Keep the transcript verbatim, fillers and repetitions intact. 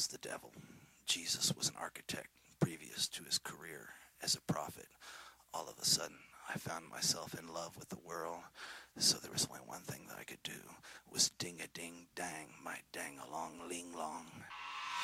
was the devil. Jesus was an architect previous to his career as a prophet. All of a sudden, I found myself in love with the world, so there was only one thing that I could do, was ding-a-ding-dang, my dang-along-ling-long.